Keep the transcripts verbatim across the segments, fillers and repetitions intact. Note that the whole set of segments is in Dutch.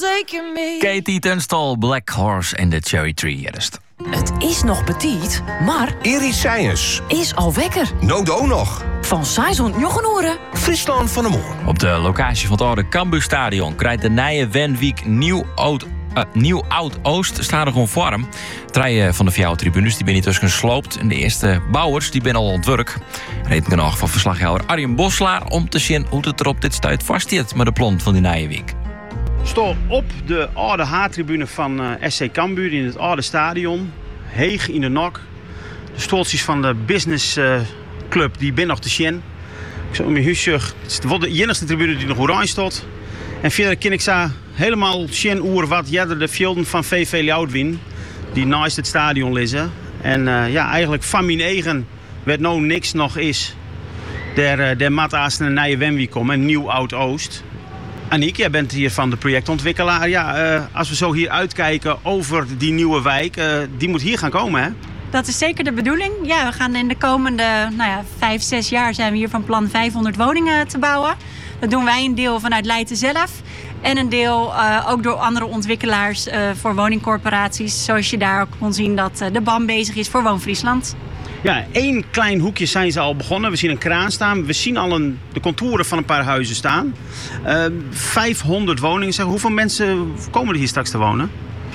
forsaken me. Katie Tunstall, Black Horse en de Cherry Tree. Eerst. Het is nog petit, maar Iris Seijes is al wekker. Nodo nog. Van Saison Jochenoeren. Friesland van de Moor. Op de locatie van het oude Cambuurstadion krijgt de nieuwe Wenwiek Nieuw-Oud uh, Nieuw-Oud-Oost staat er gewoon vorm. Drie van de vier tribunes die ben niet tussen gesloopt. En de eerste bouwers die ben al aan het werk. Reden nog van verslaghouder Arjen Boslaar om te zien hoe het er op dit stuit vast zit met de plant van die nieuwe week. Sto op de oude H-tribune van uh, S C Cambuur in het oude stadion. Heeg in de nok. De stoeltjes van de business uh, club die ben nog te zien. Ik zou mijn huisje. Het is de enige tribune die nog oranje staat. En verder ken ik ze helemaal zien oer wat jadder de velden van V V Ljouwtwien die naast het stadion liggen. En uh, ja, eigenlijk van mijn eigen werd nou niks nog is. Der, uh, der mat als een nieuwe Wenwiek komen, een nieuw Oud-Oost. Aniek, jij bent hier van de projectontwikkelaar. Ja, uh, als we zo hier uitkijken over die nieuwe wijk, uh, die moet hier gaan komen, hè? Dat is zeker de bedoeling. Ja, we gaan in de komende nou ja, vijf, zes jaar zijn we hier van plan vijfhonderd woningen te bouwen. Dat doen wij een deel vanuit Leiden zelf. En een deel uh, ook door andere ontwikkelaars uh, voor woningcorporaties. Zoals je daar ook kon zien dat uh, de B A M bezig is voor Woon Friesland. Ja, één klein hoekje zijn ze al begonnen. We zien een kraan staan. We zien al een, de contouren van een paar huizen staan. Uh, vijfhonderd woningen. Zeg, hoeveel mensen komen er hier straks te wonen?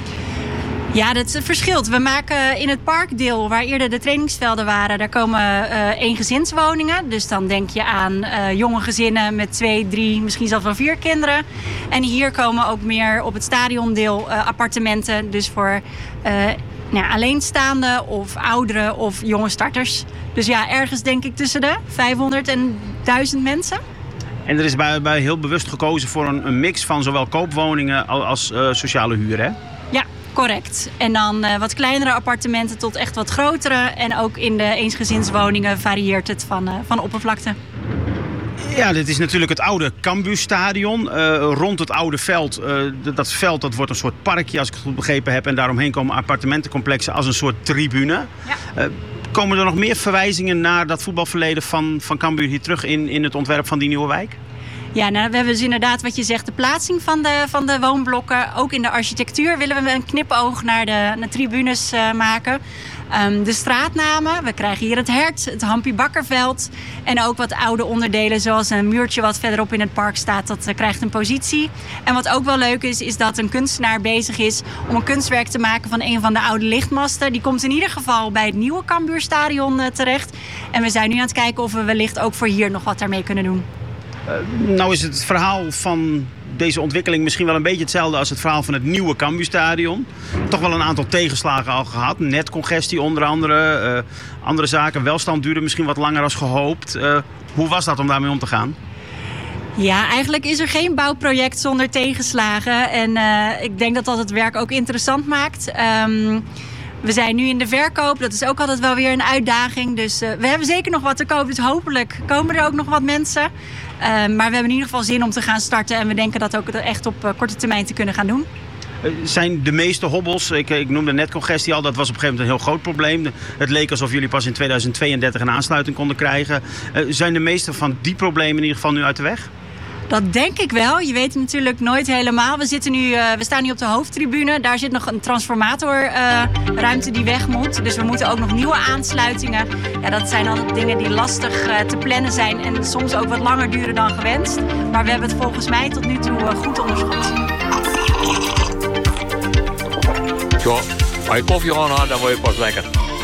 Ja, dat verschilt. We maken in het parkdeel, waar eerder de trainingsvelden waren, daar komen uh, eengezinswoningen. Dus dan denk je aan uh, jonge gezinnen met twee, drie, misschien zelfs wel vier kinderen. En hier komen ook meer op het stadiondeel uh, appartementen. Dus voor uh, nou ja, alleenstaanden of ouderen of jonge starters. Dus ja, ergens denk ik tussen de vijfhonderd en duizend mensen. En er is bij, bij heel bewust gekozen voor een, een mix van zowel koopwoningen als uh, sociale huur, hè? Ja. Correct. En dan uh, wat kleinere appartementen tot echt wat grotere. En ook in de eensgezinswoningen varieert het van, uh, van oppervlakte. Ja, dit is natuurlijk het oude Cambuurstadion. Uh, rond het oude veld. Uh, dat veld dat wordt een soort parkje, als ik het goed begrepen heb. En daaromheen komen appartementencomplexen als een soort tribune. Ja. Uh, komen er nog meer verwijzingen naar dat voetbalverleden van, van Cambuur hier terug in, in het ontwerp van die nieuwe wijk? Ja, nou, we hebben dus inderdaad wat je zegt, de plaatsing van de, van de woonblokken. Ook in de architectuur willen we een knipoog naar de, naar de tribunes uh, maken. Um, de straatnamen, we krijgen hier het Hert, het Hampie Bakkerveld. En ook wat oude onderdelen, zoals een muurtje wat verderop in het park staat. Dat uh, krijgt een positie. En wat ook wel leuk is, is dat een kunstenaar bezig is om een kunstwerk te maken van een van de oude lichtmasten. Die komt in ieder geval bij het nieuwe Cambuurstadion uh, terecht. En we zijn nu aan het kijken of we wellicht ook voor hier nog wat daarmee kunnen doen. Uh, nou is het verhaal van deze ontwikkeling misschien wel een beetje hetzelfde als het verhaal van het nieuwe Cambuurstadion. Toch wel een aantal tegenslagen al gehad. Netcongestie onder andere. Uh, andere zaken. Welstand duurde misschien wat langer als gehoopt. Uh, hoe was dat om daarmee om te gaan? Ja, eigenlijk is er geen bouwproject zonder tegenslagen. En uh, ik denk dat dat het werk ook interessant maakt. Um, We zijn nu in de verkoop. Dat is ook altijd wel weer een uitdaging. Dus uh, we hebben zeker nog wat te koop. Dus hopelijk komen er ook nog wat mensen. Uh, maar we hebben in ieder geval zin om te gaan starten. En we denken dat ook echt op uh, korte termijn te kunnen gaan doen. Uh, zijn de meeste hobbels, ik, ik noemde netcongestie al, dat was op een gegeven moment een heel groot probleem. Het leek alsof jullie pas in tweeduizend tweeëndertig een aansluiting konden krijgen. Uh, zijn de meeste van die problemen in ieder geval nu uit de weg? Dat denk ik wel. Je weet het natuurlijk nooit helemaal. We, zitten nu, uh, we staan nu op de hoofdtribune. Daar zit nog een transformatorruimte uh, die weg moet. Dus we moeten ook nog nieuwe aansluitingen. Ja, dat zijn altijd dingen die lastig uh, te plannen zijn. En soms ook wat langer duren dan gewenst. Maar we hebben het volgens mij tot nu toe uh, goed onderschat. Zo, als je koffie aan had, dan word je pas lekker.